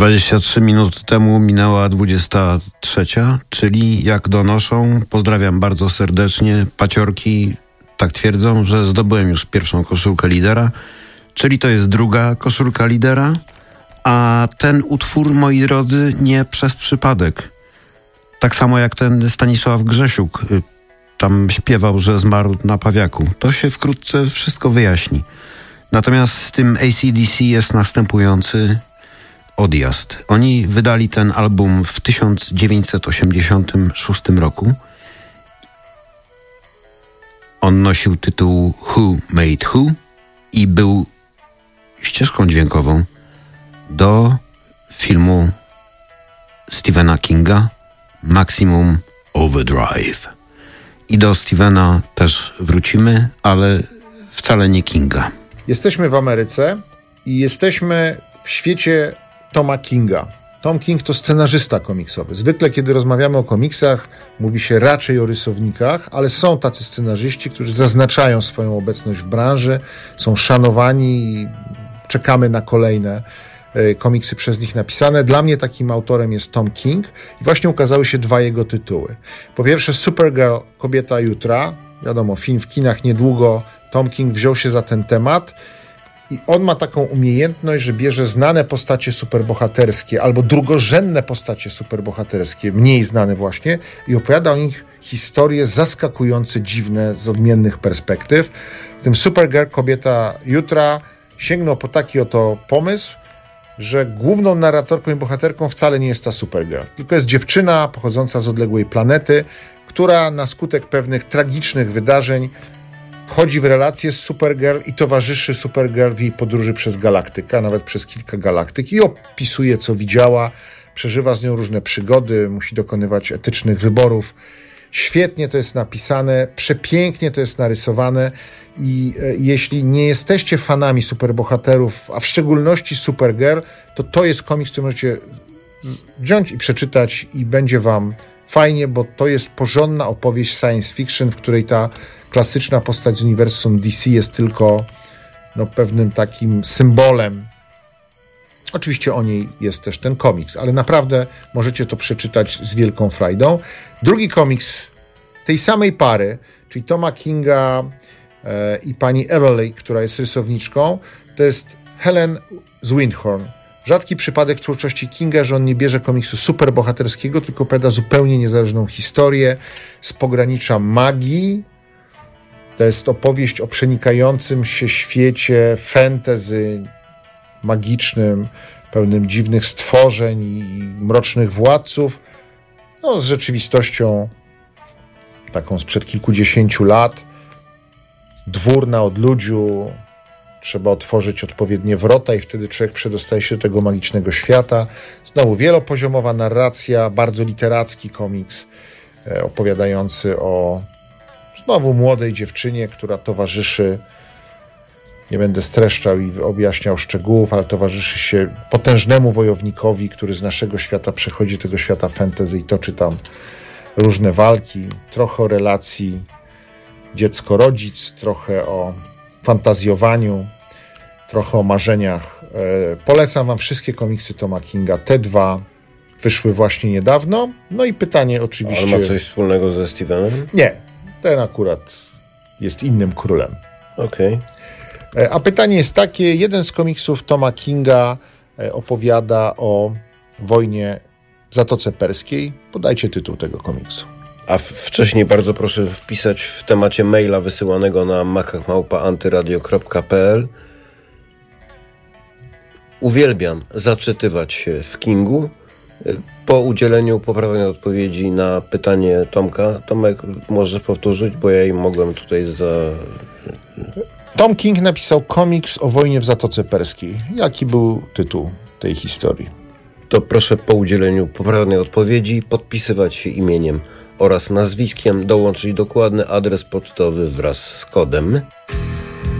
23 minuty temu minęła 23, czyli jak donoszą, pozdrawiam bardzo serdecznie, paciorki tak twierdzą, że zdobyłem już pierwszą koszulkę lidera, czyli to jest druga koszulka lidera, a ten utwór, moi drodzy, nie przez przypadek. Tak samo jak ten Stanisław Grzesiuk tam śpiewał, że zmarł na pawiaku. To się wkrótce wszystko wyjaśni. Natomiast z tym AC/DC jest następujący odjazd. Oni wydali ten album w 1986 roku. On nosił tytuł Who Made Who i był ścieżką dźwiękową do filmu Stephena Kinga Maximum Overdrive. I do Stephena też wrócimy, ale wcale nie Kinga. Jesteśmy w Ameryce i jesteśmy w świecie Toma Kinga. Tom King to scenarzysta komiksowy. Zwykle, kiedy rozmawiamy o komiksach, mówi się raczej o rysownikach, ale są tacy scenarzyści, którzy zaznaczają swoją obecność w branży, są szanowani i czekamy na kolejne komiksy przez nich napisane. Dla mnie takim autorem jest Tom King i właśnie ukazały się dwa jego tytuły. Po pierwsze Supergirl, Kobieta Jutra. Wiadomo, film w kinach niedługo. Tom King wziął się za ten temat i on ma taką umiejętność, że bierze znane postacie superbohaterskie albo drugorzędne postacie superbohaterskie, mniej znane właśnie, i opowiada o nich historie zaskakujące, dziwne, z odmiennych perspektyw. W tym Supergirl, Kobieta Jutra sięgnął po taki oto pomysł, że główną narratorką i bohaterką wcale nie jest ta Supergirl, tylko jest dziewczyna pochodząca z odległej planety, która na skutek pewnych tragicznych wydarzeń wchodzi w relację z Supergirl i towarzyszy Supergirl w jej podróży przez galaktykę, a nawet przez kilka galaktyk, i opisuje, co widziała, przeżywa z nią różne przygody, musi dokonywać etycznych wyborów. Świetnie to jest napisane, przepięknie to jest narysowane i jeśli nie jesteście fanami superbohaterów, a w szczególności Supergirl, to jest komiks, który możecie wziąć i przeczytać i będzie wam fajnie, bo to jest porządna opowieść science fiction, w której ta klasyczna postać z uniwersum DC jest tylko pewnym takim symbolem. Oczywiście o niej jest też ten komiks, ale naprawdę możecie to przeczytać z wielką frajdą. Drugi komiks tej samej pary, czyli Toma Kinga i pani Everly, która jest rysowniczką, to jest Helen Zwindhorn. Rzadki przypadek w twórczości Kinga, że on nie bierze komiksu superbohaterskiego, tylko opowiada zupełnie niezależną historię z pogranicza magii. To jest opowieść o przenikającym się świecie fantasy magicznym, pełnym dziwnych stworzeń i mrocznych władców, z rzeczywistością taką sprzed kilkudziesięciu lat. Dwór na odludziu, trzeba otworzyć odpowiednie wrota i wtedy człowiek przedostaje się do tego magicznego świata. Znowu wielopoziomowa narracja, bardzo literacki komiks opowiadający o znowu młodej dziewczynie, która towarzyszy, nie będę streszczał i objaśniał szczegółów, ale towarzyszy się potężnemu wojownikowi, który z naszego świata przechodzi do tego świata fantasy i toczy tam różne walki. Trochę o relacji dziecko-rodzic, trochę o fantazjowaniu, trochę o marzeniach. Polecam wam wszystkie komiksy Toma Kinga. Te dwa wyszły właśnie niedawno. No i pytanie oczywiście... Ale ma coś wspólnego ze Stevenem? Nie. Ten akurat jest innym królem. Okej. A pytanie jest takie. Jeden z komiksów Toma Kinga opowiada o wojnie w Zatoce Perskiej. Podajcie tytuł tego komiksu. A wcześniej bardzo proszę wpisać w temacie maila wysyłanego na makach@antyradio.pl. Uwielbiam zaczytywać się w Kingu. Po udzieleniu poprawnej odpowiedzi na pytanie Tomka, Tomek, możesz powtórzyć, bo ja im mogłem tutaj Tom King napisał komiks o wojnie w Zatoce Perskiej. Jaki był tytuł tej historii? To proszę po udzieleniu poprawnej odpowiedzi podpisywać się imieniem oraz nazwiskiem, dołączyć dokładny adres pocztowy wraz z kodem.